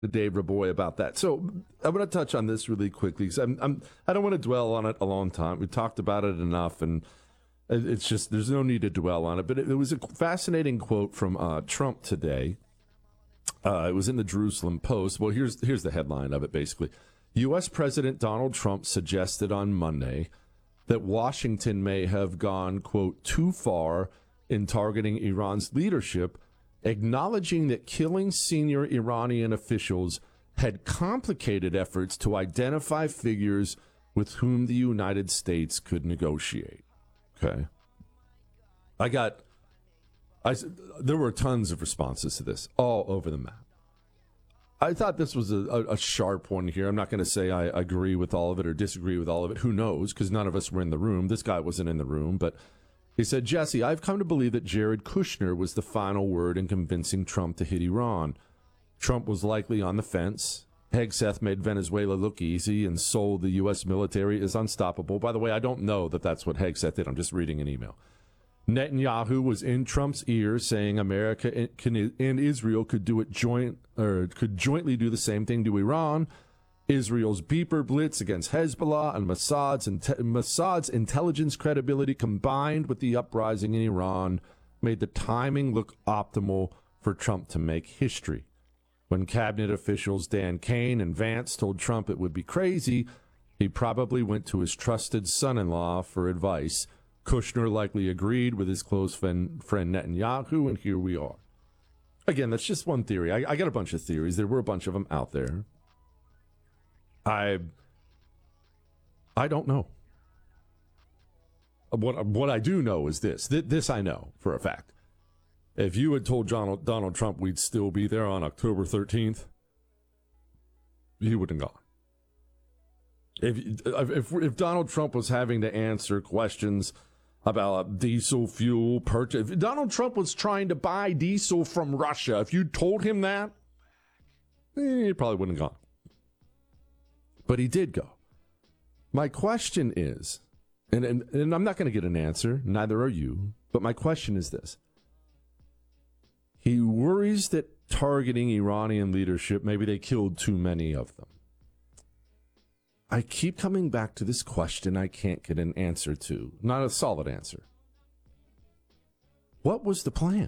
Dave Raboy about that. So I'm going to touch on this really quickly because I don't want to dwell on it a long time. We talked about it enough, and it's just there's no need to dwell on it. But it was a fascinating quote from Trump today. It was in the Jerusalem Post. Well, here's the headline of it, basically. U.S. President Donald Trump suggested on Monday that Washington may have gone, quote, too far in targeting Iran's leadership, acknowledging that killing senior Iranian officials had complicated efforts to identify figures with whom the United States could negotiate. Okay. There were tons of responses to this all over the map. I thought this was a sharp one here. I'm not going to say I agree with all of it or disagree with all of it. Who knows? Because none of us were in the room. This guy wasn't in the room. But he said, Jesse, I've come to believe that Jared Kushner was the final word in convincing Trump to hit Iran. Trump was likely on the fence. Hegseth made Venezuela look easy and sold the U.S. military is unstoppable. By the way, I don't know that that's what Hegseth did. I'm just reading an email. Netanyahu was in Trump's ear saying America and Israel could jointly do the same thing to Iran. Israel's beeper blitz against Hezbollah and Mossad's intelligence credibility combined with the uprising in Iran made the timing look optimal for Trump to make history. When cabinet officials Dan Kane and Vance told Trump it would be crazy, he probably went to his trusted son-in-law for advice. Kushner likely agreed with his close friend Netanyahu, and here we are. Again, that's just one theory. I got a bunch of theories. There were a bunch of them out there. I don't know. What I do know is this. This I know for a fact. If you had told Donald Trump we'd still be there on October 13th, he wouldn't have gone. If Donald Trump was having to answer questions about diesel fuel purchase, if Donald Trump was trying to buy diesel from Russia, if you told him that, he probably wouldn't have gone. But he did go. My question is, and I'm not going to get an answer, neither are you, but my question is this. He worries that targeting Iranian leadership, maybe they killed too many of them. I keep coming back to this question I can't get an answer to. Not a solid answer. What was the plan?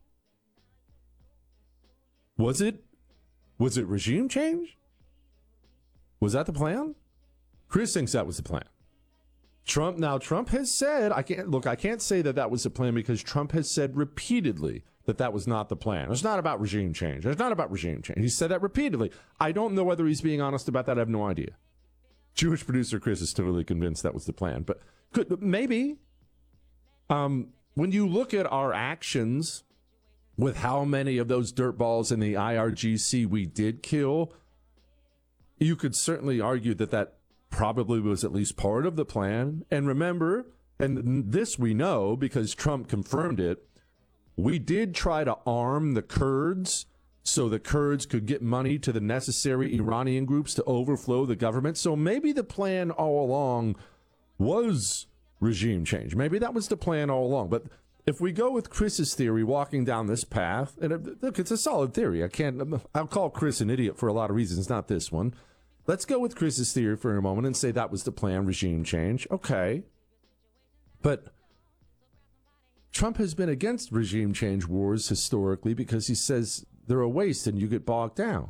Was it regime change? Was that the plan? Chris thinks that was the plan. Trump has said, I can't say that was the plan because Trump has said repeatedly that was not the plan. It's not about regime change. It's not about regime change. He said that repeatedly. I don't know whether he's being honest about that. I have no idea. Jewish producer Chris is totally convinced that was the plan, but maybe. When you look at our actions with how many of those dirtballs in the IRGC we did kill, you could certainly argue that probably was at least part of the plan. And remember, and this we know because Trump confirmed it, we did try to arm the Kurds so the Kurds could get money to the necessary Iranian groups to overflow the government. So maybe the plan all along was regime change. Maybe that was the plan all along. But if we go with Chris's theory, walking down this path, and look, it's a solid theory. I'll call Chris an idiot for a lot of reasons, not this one. Let's go with Chris's theory for a moment and say that was the plan, regime change. Okay. But Trump has been against regime change wars historically because he says they're a waste and you get bogged down.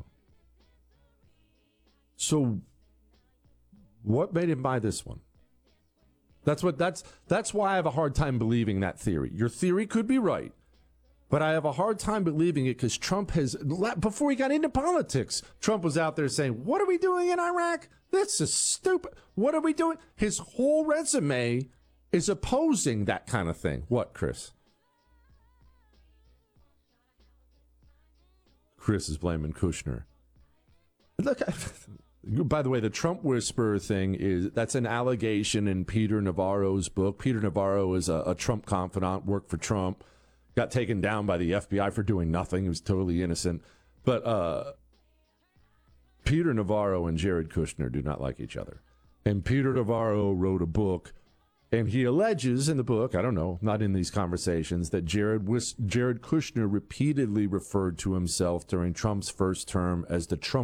So what made him buy this one? That's why I have a hard time believing that theory. Your theory could be right, but I have a hard time believing it because Trump has, before he got into politics, Trump was out there saying, what are we doing in Iraq? This is stupid. What are we doing? His whole resume is opposing that kind of thing. What, Chris? Chris is blaming Kushner. Look, by the way, the Trump whisperer thing that's an allegation in Peter Navarro's book. Peter Navarro is a Trump confidant, worked for Trump, got taken down by the FBI for doing nothing. He was totally innocent. But Peter Navarro and Jared Kushner do not like each other. And Peter Navarro wrote a book And he alleges in the book, I don't know, not in these conversations, that Jared Kushner repeatedly referred to himself during Trump's first term as the Trump